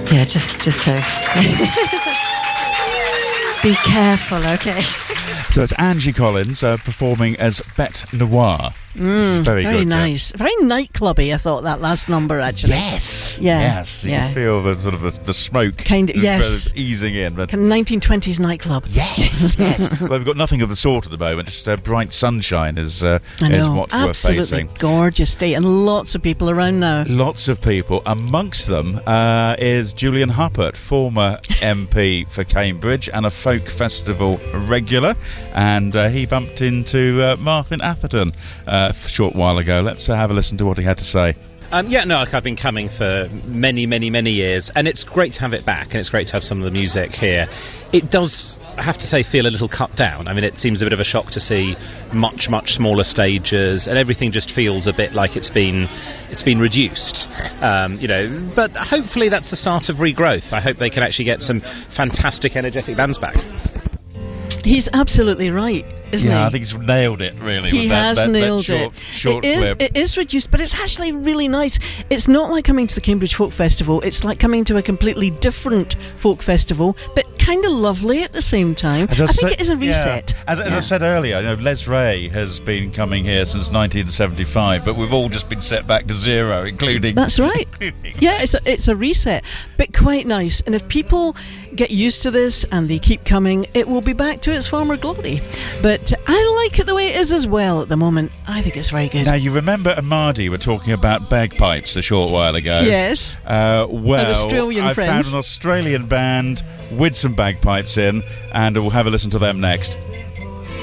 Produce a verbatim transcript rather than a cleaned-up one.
Yeah, just, just so. Be careful, okay? So it's Angie Collins uh, performing as Bête Noire. Mm, very very good, nice. Yeah. Very nightclubby, I thought, that last number, actually. Yes. Yeah. Yes. You yeah. can feel the sort of the, the smoke kind of, yes. easing in. But kind of nineteen twenties nightclub. Yes, yes. Well, we've got nothing of the sort at the moment. Just uh, bright sunshine is, uh, I know, is what we're facing. Absolutely gorgeous day, and lots of people around now. Lots of people. Amongst them uh, is Julian Huppert, former M P for Cambridge and a folk festival regular, and uh, he bumped into uh, Martin Atherton uh, a short while ago. Let's uh, have a listen to what he had to say. Um, yeah, no, I've been coming for many, many, many years, and it's great to have it back, and it's great to have some of the music here. It does, I have to say, feel a little cut down. I mean, it seems a bit of a shock to see much, much smaller stages, and everything just feels a bit like it's been it's been reduced. Um, you know, but hopefully that's the start of regrowth. I hope they can actually get some fantastic, energetic bands back. He's absolutely right, isn't yeah, he? Yeah, I think he's nailed it, really. He with that, has that, nailed that short, it. Short it, is, clip. it is reduced, but it's actually really nice. It's not like coming to the Cambridge Folk Festival. It's like coming to a completely different folk festival, but kind of lovely at the same time. As I, I think said, it is a reset. Yeah. As, as yeah. I said earlier, you know, Les Ray has been coming here since nineteen seventy-five, but we've all just been set back to zero, including... That's right. Yeah, it's a, it's a reset, but quite nice. And if people get used to this and they keep coming, it will be back to its former glory. But I like it the way it is as well at the moment. I think it's very good. Now, you remember Amadi were talking about bagpipes a short while ago? Yes. Uh, well, An Australian I friends. found an Australian band with some bagpipes in, and we'll have a listen to them next.